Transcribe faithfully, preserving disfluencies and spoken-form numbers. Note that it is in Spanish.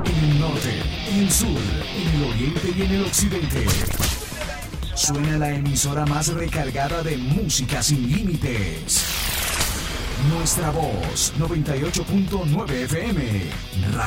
en el norte, en el sur, en el oriente y en el occidente. Suena la emisora más recargada de música sin límites. Nuestra voz, noventa y ocho punto nueve F M.